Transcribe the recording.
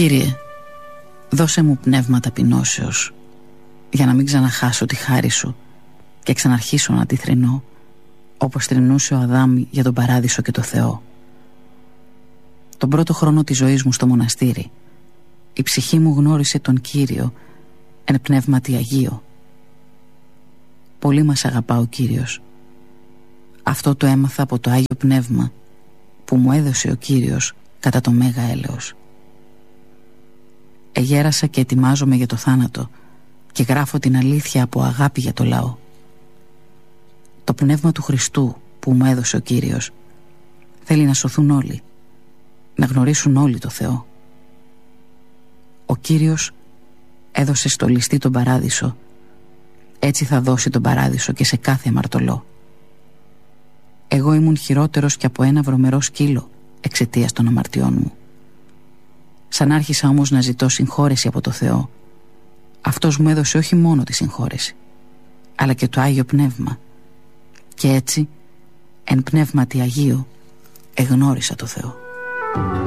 Κύριε, δώσε μου πνεύμα ταπεινώσεως, για να μην ξαναχάσω τη χάρη σου και ξαναρχίσω να τη θρηνώ, όπως θρηνούσε ο Αδάμ για τον παράδεισο και το Θεό. Τον πρώτο χρόνο της ζωής μου στο μοναστήρι, η ψυχή μου γνώρισε τον Κύριο εν πνεύματι Αγίο. Πολύ μας αγαπά ο Κύριος. Αυτό το έμαθα από το Άγιο Πνεύμα που μου έδωσε ο Κύριος κατά το Μέγα Έλεος. Εγέρασα και ετοιμάζομαι για το θάνατο και γράφω την αλήθεια από αγάπη για το λαό. Το πνεύμα του Χριστού που μου έδωσε ο Κύριος θέλει να σωθούν όλοι, να γνωρίσουν όλοι το Θεό. Ο Κύριος έδωσε στο ληστή τον παράδεισο, έτσι θα δώσει τον παράδεισο και σε κάθε αμαρτωλό. Εγώ ήμουν χειρότερος και από ένα βρωμερό σκύλο εξαιτίας των αμαρτιών μου. Σαν άρχισα όμως να ζητώ συγχώρεση από το Θεό, Αυτός μου έδωσε όχι μόνο τη συγχώρεση, αλλά και το Άγιο Πνεύμα, και έτσι εν πνεύματι Αγίου εγνώρισα το Θεό.